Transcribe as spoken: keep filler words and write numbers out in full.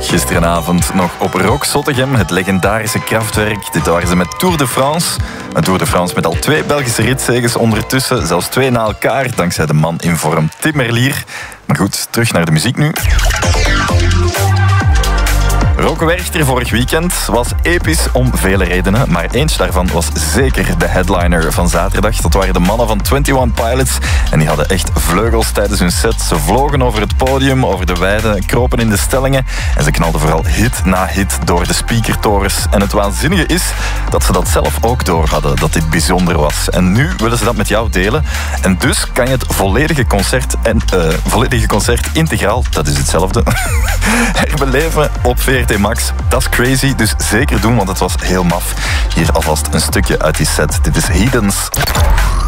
Gisteravond nog op Rock Zottegem, het legendarische Kraftwerk. Dit waren ze met Tour de France. Een Tour de France met al twee Belgische ritzeges ondertussen. Zelfs twee na elkaar, dankzij de man in vorm Tim Merlier. Maar goed, terug naar de muziek nu. Rock Werchter vorig weekend was episch om vele redenen, maar eentje daarvan was zeker de headliner van zaterdag. Dat waren de mannen van eenentwintig Pilots en die hadden echt vleugels tijdens hun set. Ze vlogen over het podium, over de weide, kropen in de stellingen en ze knalden vooral hit na hit door de speakertorens. En het waanzinnige is dat ze dat zelf ook door hadden, dat dit bijzonder was. En nu willen ze dat met jou delen. En dus kan je het volledige concert, en, uh, volledige concert integraal, dat is hetzelfde, herbeleven op V R T Max. Dat is crazy, dus zeker doen, want het was heel maf. Hier alvast een stukje uit die set. Dit is Heathens.